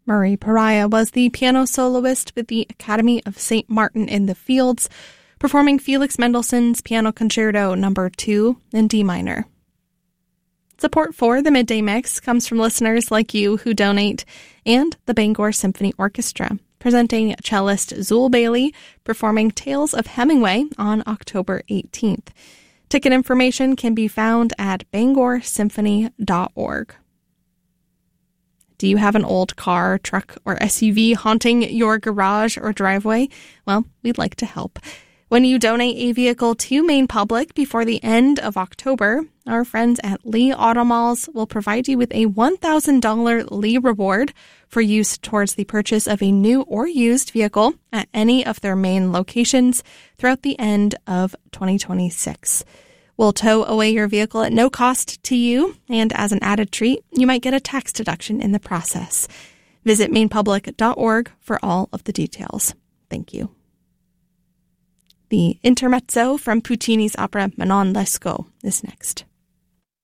Marie Pariah was the piano soloist with the Academy of St. Martin in the Fields, performing Felix Mendelssohn's Piano Concerto No. 2 in D minor. Support for the Midday Mix comes from listeners like you who donate, and the Bangor Symphony Orchestra, presenting cellist Zool Bailey performing Tales of Hemingway on October 18th. Ticket information can be found at bangorsymphony.org. Do you have an old car, truck, or SUV haunting your garage or driveway? Well, we'd like to help. When you donate a vehicle to Maine Public before the end of October, our friends at Lee Automalls will provide you with a $1,000 Lee reward for use towards the purchase of a new or used vehicle at any of their Maine locations throughout the end of 2026. We'll tow away your vehicle at no cost to you, and as an added treat, you might get a tax deduction in the process. Visit mainepublic.org for all of the details. Thank you. The intermezzo from Puccini's opera Manon Lescaut is next.